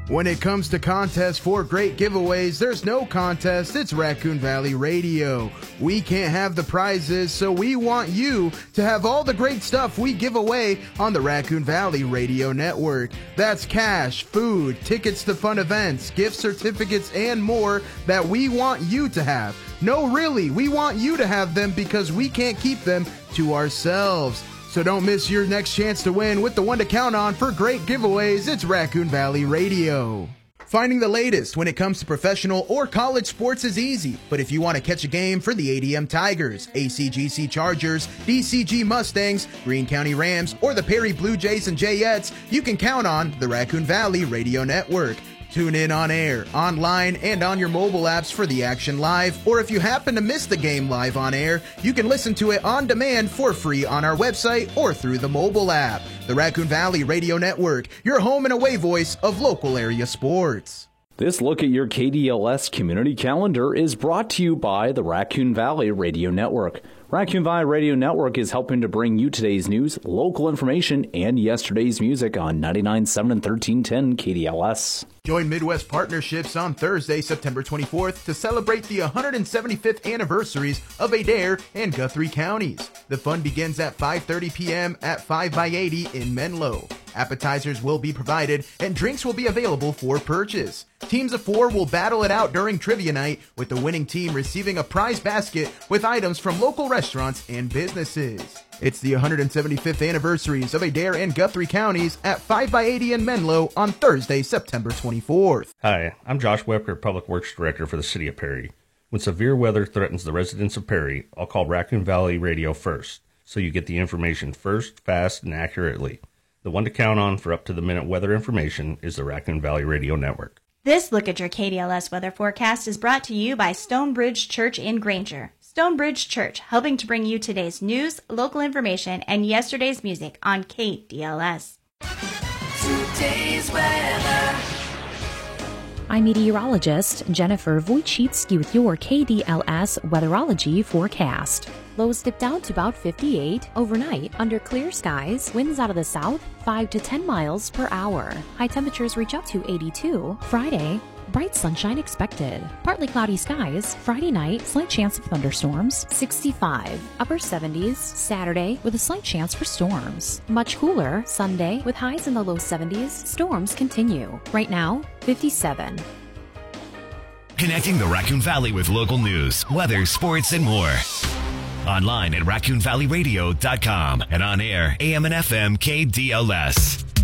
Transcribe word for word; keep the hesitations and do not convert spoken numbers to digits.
When it comes to contests for great giveaways, there's no contest, it's Raccoon Valley Radio. We can't have the prizes, so we want you to have all the great stuff we give away on the Raccoon Valley Radio Network. That's cash, food, tickets to fun events, gift certificates, and more that we want you to have. No, really, we want you to have them because we can't keep them to ourselves. So don't miss your next chance to win with the one to count on for great giveaways. It's Raccoon Valley Radio. Finding the latest when it comes to professional or college sports is easy, but if you want to catch a game for the A D M Tigers, A C G C Chargers, D C G Mustangs, Greene County Rams, or the Perry Blue Jays and Jayettes, you can count on the Raccoon Valley Radio Network. Tune in on air, online, and on your mobile apps for the action live, or if you happen to miss the game live on air, you can listen to it on demand for free on our website or through the mobile app. The Raccoon Valley Radio Network, your home and away voice of local area sports. This look at your K D L S community calendar is brought to you by the Raccoon Valley Radio Network. Raccoon Valley Radio Network is helping to bring you today's news, local information, and yesterday's music on ninety-nine point seven and thirteen ten K D L S. Join Midwest Partnerships on Thursday, September twenty-fourth to celebrate the one hundred seventy-fifth anniversaries of Adair and Guthrie counties. The fun begins at five thirty p.m. at five by eighty in Menlo. Appetizers will be provided and drinks will be available for purchase. Teams of four will battle it out during trivia night, with the winning team receiving a prize basket with items from local restaurants and businesses. It's the one hundred seventy-fifth anniversaries of Adair and Guthrie counties at five by eighty in Menlo on Thursday, September twenty-fourth. Hi, I'm Josh Webker, Public Works Director for the City of Perry. When severe weather threatens the residents of Perry, I'll call Raccoon Valley Radio first, so you get the information first, fast, and accurately. The one to count on for up-to-the-minute weather information is the Raccoon Valley Radio Network. This look at your K D L S weather forecast is brought to you by Stonebridge Church in Granger. Stonebridge Church, helping to bring you today's news, local information, and yesterday's music on K D L S. Today's weather. I'm meteorologist Jennifer Wojcicki with your K D L S weatherology forecast. Lows dip down to about fifty-eight. Overnight, under clear skies, winds out of the south, five to ten miles per hour. High temperatures reach up to eighty-two. Friday, bright sunshine expected. Partly cloudy skies. Friday night, slight chance of thunderstorms, sixty-five. Upper seventies. Saturday, with a slight chance for storms. Much cooler Sunday, with highs in the low seventies. Storms continue. Right now, fifty-seven. Connecting the Raccoon Valley with local news, weather, sports, and more. Online at raccoon valley radio dot com and on air, A M and F M K D L S.